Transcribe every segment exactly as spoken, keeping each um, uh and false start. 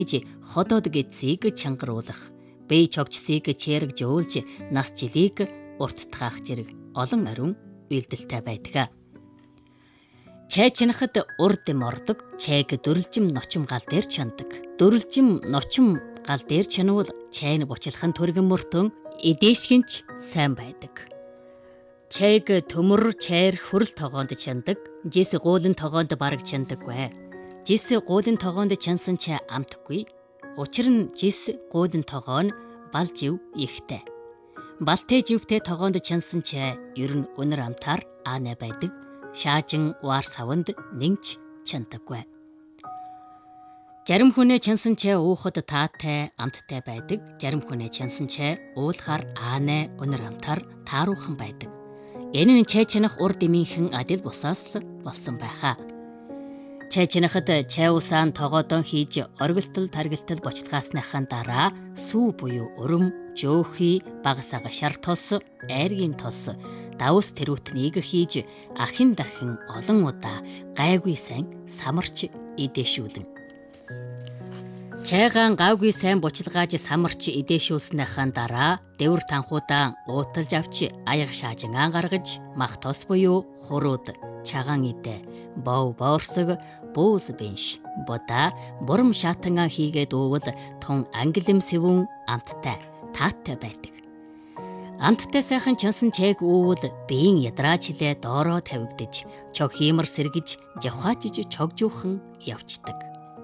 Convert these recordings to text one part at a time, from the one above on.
хотод гэдсийг чангаруулах, бие чогчсыг чээрэгжүүлж нас жилийг урттгаах зэрэг олон ариун үйлдэлтэй байдаг. Чай чинахад урд эм ордог, чайг дөрөлжим ночим гал дээр чандаг. Дөрөлжим ночим гал дээр чанвал чайны бучлахын түргэн мөртөн эдээшгинч сайн байдаг. Чайг төмөр чайр хүрэл тогоонд чандаг, жис гуулын тогоонд бараг чандаггүй. Жис гуулын тогоонд чансан чай амтгүй. Учир нь жис гуулын тогоо нь бал жив ихтэй. Балтэй живтэй тогоонд чансан чай ер нь өнөр амтаар аанай байдаг. Шаажин ваар савнд нэгч чандаггүй. Зарим хүнээ чансан чай уухад таатай, амттай байдаг. Зарим хүнээ чансан чай уулахаар аанай, өнөр амтаар тааруuхан байдаг. Энэ нь чай чинах урд эмийнхэн адил бусаас л болсон байхаа. Чай чинахад чай усаан тогоодон хийж оргилтол таргилтал бочлогоосныхаа дараа сүү буюу урам, жөөхий, багасаага шар тос, айргийн тос, давс тэрүүтнийг хийж ахин дахин олон удаа гайгүй сайн самарч эдээшүүлэн. Чайгаан гайгүй сайн бочлогоож самарч эдээшүүлснийхаа дараа дэвэр танхуудаа ууталж авч аяг шаажингаан гаргаж мах тос буюу хурууд, чагаан идэ, бов боорсог, бөөс бенш, бода, бурам шатангаа хийгээд уувал тун ангилэм сэвүүн амттай, тааттай байдаг. Амттай сайхан чансан чайг уувал биеийн ядраачлээ доороо тавигдаж, чог хиймар сэргэж, жавхаачиж чогжуухан явцдаг.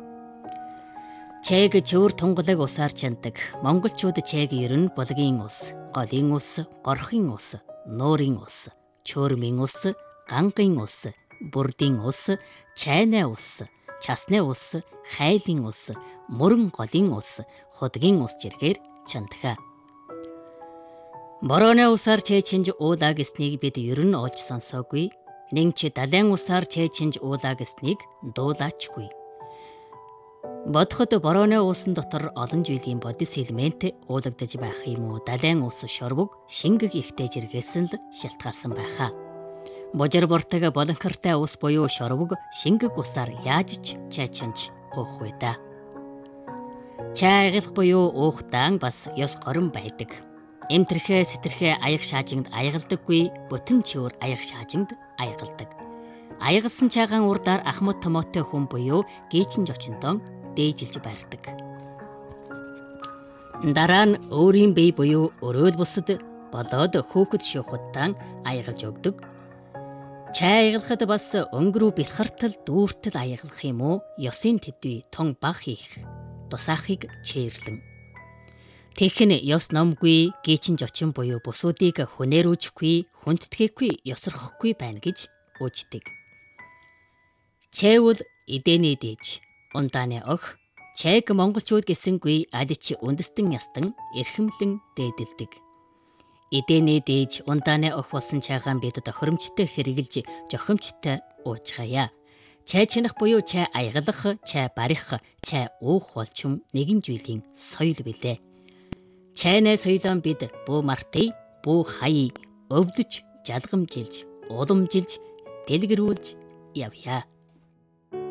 Чайг чөөр тунгалаг усаар чандаг. Монголчууд чайг ер нь булгийн ус, голын ус, горхын ус, нуурын ус, чөөрмийн ус, гангийн ус, бүрдийн ус, чайнай ус, часны ус, хайлын ус, мөрөн голын ус, худгийн ус зэргээр чандаг. Борооны усаар чай чинж уулаа гэснийг бид ер нь олж сонсоогүй. Нэгч далайн усаар чай чинж уулаа гэснийг дуулаачгүй. Бодоход борооны уусан дотор олон жилийн бодис элемент уулагдаж байх юм уу? Далайн ус шорвог, шингэг ихтэй жиргээс л шалтгаалсан байхаа. Божир бортог болонхортой ус буюу шорвог, шингэг усаар яаж ч чай чинж уух вэ да. Чай аялах буюу уухтаан бас ёс горон байдаг. Эмтэрхээ сэтэрхээ аяг шаажинд аягалдаггүй, бүтэн чөөр аяг шаажинд аягалдаг. Аягалсан чайгаан урдаар ахмад томоотой хүн буюу гээчин жочинтон дээжилж барьдаг. Дараа нь өөрийн бие буюу өрөөл бусад болоод хөөхд шуухадтан аягалж өгдөг. Чай аялахад бас өнгөрөө бэлхартал дүүртэл аягалах юм уу? Ёсын төдий тун баг хийх тусаахыг чээрлэн. Тэгхэн ёс номгүй, гээчин жочин буюу бусуудыг хүнээрүүжихгүй, хүндтгэхгүй, ёсорхохгүй байна гэж үждэг. Чайвал эдэний дээж, ундааны ох, чайг монголчууд гэсэнгүй адич үндэстэн ястан эрхэмлэн дээдэлдэг. Эдэний дээж, ундааны ох болсон чайгаан бид тохиромжтой хэрэгжилж, жохимжтой уужгаая. Чай чинах буюу чай аягалах, чай барих, чай уух болчим нэгэн зүйлийн соёл билээ. Чайнай соёлон бид бүү мартый, бүү хай өвдөж, жалгамжилж, уламжилж, дэлгэрүүлж явъя.